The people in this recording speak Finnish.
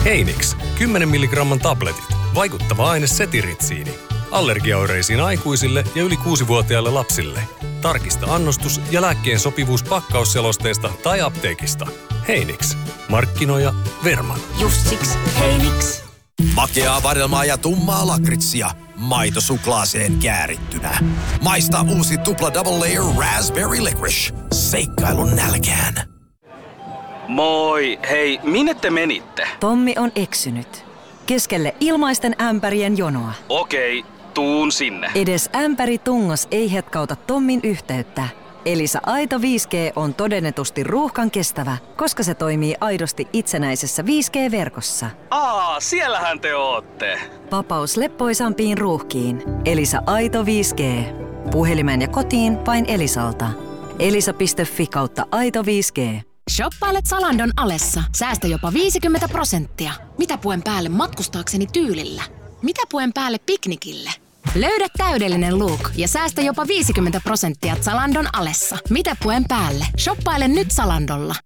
Heinix, 10 milligramman tabletit. Vaikuttava aine setiritsiini. Allergiaoireisiin aikuisille ja yli 6-vuotiaille lapsille. Tarkista annostus ja lääkkeen sopivuus pakkausselosteesta tai apteekista. Heinix. Markkinoija Verman. Just siksi Heinix. Makeaa vadelmaa ja tummaa lakritsia. Maito suklaaseen käärittynä. Maista uusi tupla double layer raspberry licorice. Seikkailun nälkään. Moi, hei, minne te menitte? Tommi on eksynyt. Keskelle ilmaisten ämpärien jonoa. Okei, tuun sinne. Edes ämpäri tungos ei hetkauta Tommin yhteyttä. Elisa Aito 5G on todennetusti ruuhkan kestävä, koska se toimii aidosti itsenäisessä 5G-verkossa. Siellähän te ootte. Vapaus leppoisampiin ruuhkiin. Elisa Aito 5G. Puhelimeen ja kotiin vain Elisalta. elisa.fi/aito 5G. Shoppailet Zalandon alessa. Säästä jopa 50%. Mitä puen päälle matkustaakseni tyylillä? Mitä puen päälle piknikille? Löydä täydellinen look ja säästä jopa 50% Zalandon alessa. Mitä puen päälle? Shoppaile nyt Zalandolla.